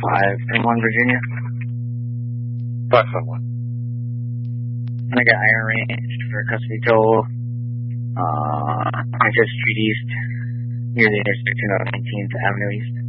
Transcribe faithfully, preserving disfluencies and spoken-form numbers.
five one Virginia. five five one. And I got Iron Range for custody toll. Uh, I said Street East, near the intersection of nineteenth Avenue East.